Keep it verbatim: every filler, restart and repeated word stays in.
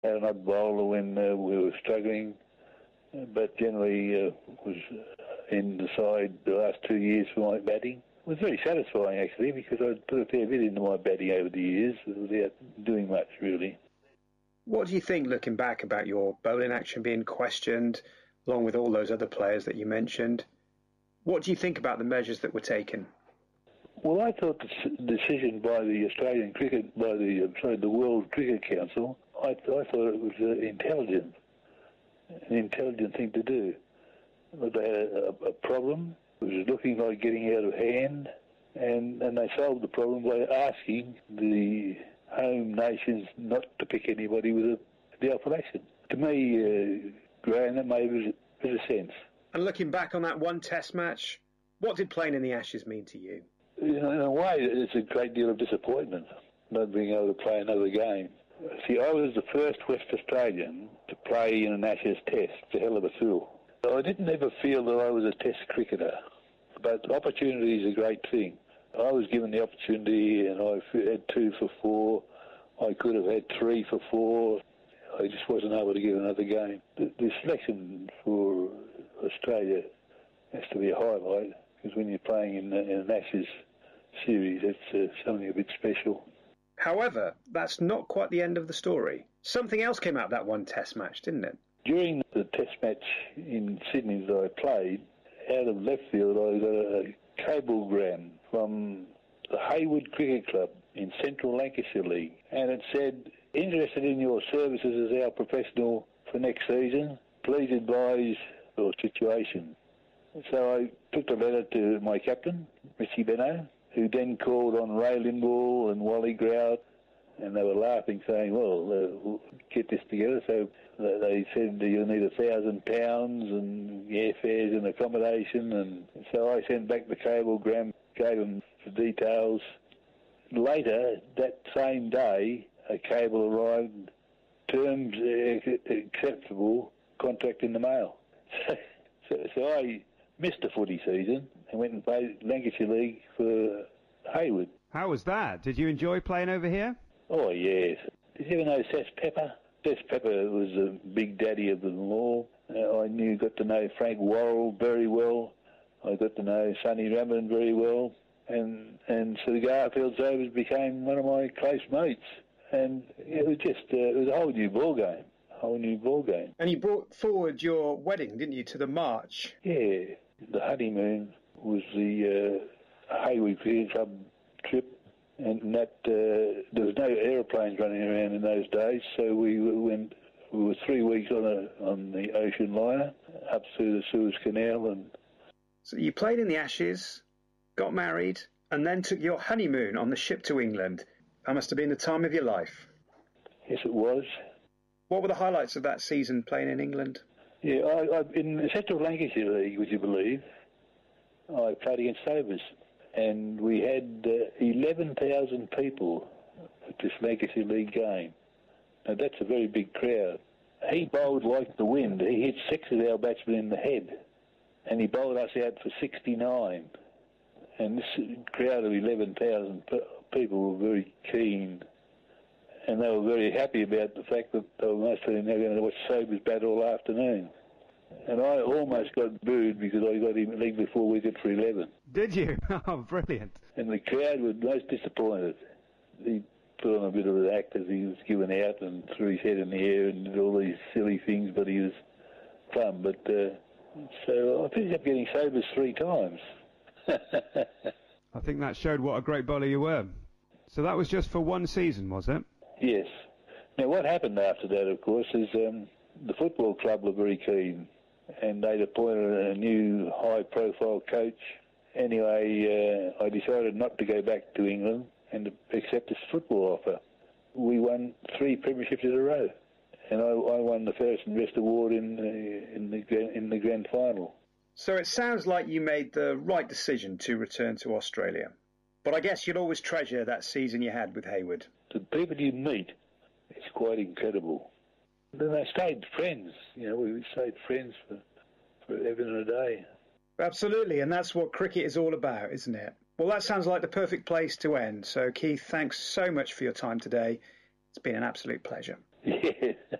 Had an odd bowler when uh, we were struggling, but generally uh, was in the side the last two years for my batting. It was very satisfying, actually, because I'd put a fair bit into my batting over the years without doing much, really. What do you think, looking back, about your bowling action being questioned, along with all those other players that you mentioned? What do you think about the measures that were taken? Well, I thought the decision by the Australian Cricket, by the uh, sorry, the World Cricket Council, I, I thought it was uh, intelligent, an intelligent thing to do. But they had a, a problem. It was looking like getting out of hand, and, and they solved the problem by asking the home nations not to pick anybody with a, the operation. To me, uh, Graham, that made a bit of sense. And looking back on that one test match, what did playing in the Ashes mean to you? You know, in a way, it's a great deal of disappointment not being able to play another game. See, I was the first West Australian to play in an Ashes test. It's a hell of a thrill. So I didn't ever feel that I was a test cricketer, but opportunity is a great thing. I was given the opportunity and I had two for four. I could have had three for four. I just wasn't able to get another game. The, the selection for Australia has to be a highlight, because when you're playing in, in an Ashes series, it's uh, something a bit special. However, that's not quite the end of the story. Something else came out of that one test match, didn't it? During the test match in Sydney that I played, out of left field, I got a cablegram from the Hayward Cricket Club in Central Lancashire League, and it said, "Interested in your services as our professional for next season, please advise your situation." So I took the letter to my captain, Richie Beno, who then called on Ray Lindwall and Wally Grout, and they were laughing, saying, well, uh, we'll get this together. So they said you'll need a thousand pounds and airfares and accommodation. And so I sent back the cablegram, gave them the details. Later, that same day, a cable arrived, terms acceptable, contract in the mail. so, so I missed the footy season and went and played Lancashire League for Hayward. How was that? Did you enjoy playing over here? Oh, yes. Did you ever know Seth Pepper? Seth Pepper was the big daddy of them all. Uh, I knew, got to know Frank Worrell very well. I got to know Sonny Rammond very well. And, and so the Garfield Overs became one of my close mates. And it was just, uh, it was a whole new ball game. A whole new ball game. And you brought forward your wedding, didn't you, to the March? Yeah. The honeymoon was the uh, Hayward Cricket Club trip. And that uh, there was no aeroplanes running around in those days, so we went. We were three weeks on a on the ocean liner up through the Suez Canal, and so you played in the Ashes, got married, and then took your honeymoon on the ship to England. That must have been the time of your life. Yes, it was. What were the highlights of that season playing in England? Yeah, I, I, in the Central Lancashire League, would you believe, I played against Overs. And we had uh, eleven thousand people at this Lancashire League game. Now, that's a very big crowd. He bowled like the wind. He hit six of our batsmen in the head, and he bowled us out for sixty-nine. And this crowd of eleven thousand people were very keen, and they were very happy about the fact that they were most of them now going to watch Sobers bat all afternoon. And I almost got booed because I got him leg before wicket for eleven. Did you? Oh, brilliant. And the crowd was most disappointed. He put on a bit of an act as he was given out and threw his head in the air and did all these silly things, but he was fun. But uh, so I finished up getting Sobers three times. I think that showed what a great bowler you were. So that was just for one season, was it? Yes. Now, what happened after that, of course, is um, the football club were very keen, and they'd appointed a new high-profile coach. Anyway, uh, I decided not to go back to England and to accept this football offer. We won three premierships in a row, and I, I won the first and best award in the, in the in the grand final. So it sounds like you made the right decision to return to Australia. But I guess you'll always treasure that season you had with Hayward. The people you meet, it's quite incredible. Then they stayed friends. You know, we stayed friends for, forever and a day. Absolutely, and that's what cricket is all about, isn't it? Well, that sounds like the perfect place to end. So, Keith, thanks so much for your time today. It's been an absolute pleasure. Yeah.